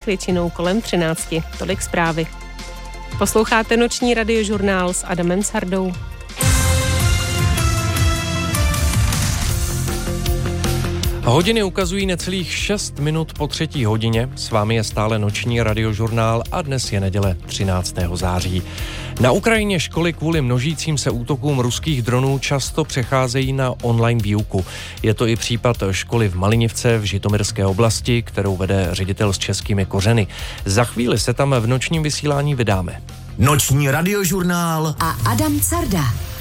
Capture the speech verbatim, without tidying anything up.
většinou kolem třinácti. Tolik zprávy. Posloucháte noční radiožurnál s Adamem Sardou. Hodiny ukazují necelých šest minut po třetí hodině. S vámi je stále noční radiožurnál a dnes je neděle třináctého září. Na Ukrajině školy kvůli množícím se útokům ruských dronů často přecházejí na online výuku. Je to i případ školy v Malinivce v Žitomirské oblasti, kterou vede ředitel s českými kořeny. Za chvíli se tam v nočním vysílání vydáme. Noční radiožurnál a Adam Carda.